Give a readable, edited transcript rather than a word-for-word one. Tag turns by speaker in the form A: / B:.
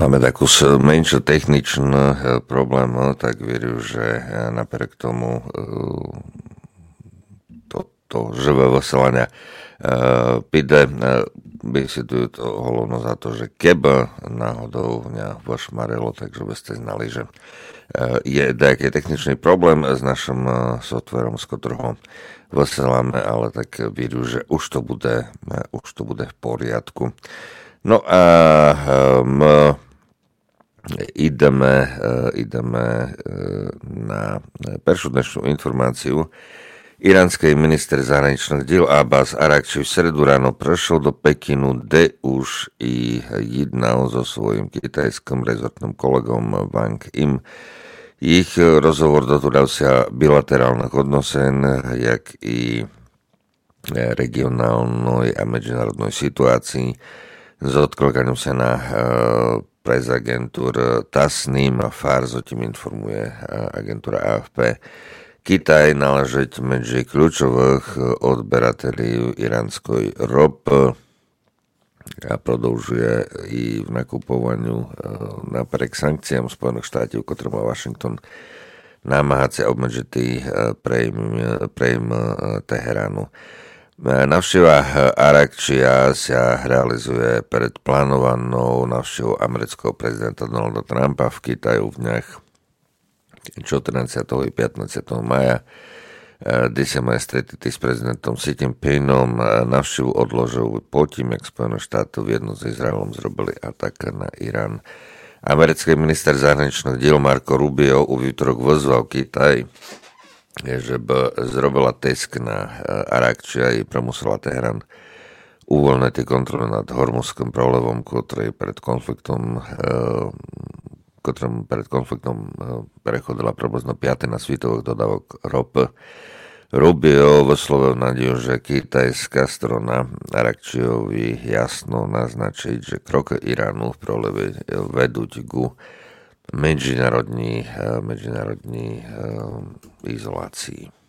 A: máme takú menšiu techničnú problém, tak vieru, že napriek tomu to živé vysielania pide vysvetujú to hlavno za to, že keby náhodou mňa pošmarilo, takže by ste znali, že je nejaký techničný problém s našim softverom, s ktorým vysielame, ale tak vieru, že už to bude v poriadku. No a ideme na peršu dnešnú informáciu. Iránsky minister zahraničných díl Abbas Arakči v sredu ráno prešiel do Pekinu, kde už i jednal so svojím kitajským rezortným kolegom Wang Im. Ich rozhovor dotúdavся bilaterálnych odnosen, jak i regionálnej a medzinárodnej situácii s odkľakaním sa na press agentúr Tasnim a Fars, o tým informuje agentúra AFP. Kitaj naležeť medzi kľúčových odberateľov iránskej ropy a produžuje i v nakupovaniu napriek sankciám Spojených štátov, ktoré má Washington namáhať sa obmedziť prejm Teheránu. Navšteva Arakčia sa realizuje pred plánovanou navštevou amerického prezidenta Donalda Trumpa v Kitaju v dňach 14. i 15. maja, kde sa má stretnúť s prezidentom Xi Jinpingom. Navštevu odložil potím, jak Spojené štáty v jednu s Izraelom zrobili atak na Irán. Americký minister zahraničných díl Marco Rubio u výtorok vyzval Kitaj, že by zrobila tisk na Arakčia i premusela Teherán uvoľniť kontrolu nad Hormuzským průlivom, ktorým pred konfliktom prechodila približno 5. na svetových dodávok ropy. Rubio vyslovil nádej, že kitajská strana Arakčiovi jasno naznačiť, že kroky Iránu v průlivi vedú ku medzinárodní izolácii.